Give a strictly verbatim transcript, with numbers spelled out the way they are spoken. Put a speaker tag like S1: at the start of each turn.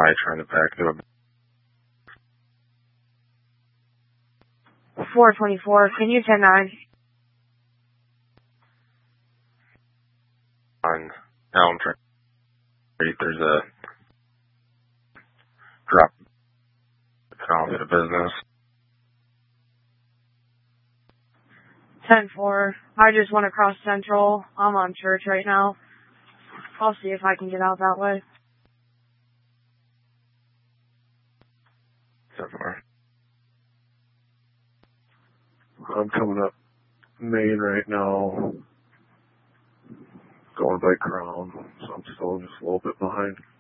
S1: guy trying to back into a
S2: four twenty-four, can you ten nine?
S1: on Elm Street. There's a drop off at a business.
S2: ten four, I just went across Central. I'm on Church right now. I'll see if I can get out that way.
S1: ten four.
S3: I'm coming up Main right now, going by Crown, so I'm still just a little bit behind.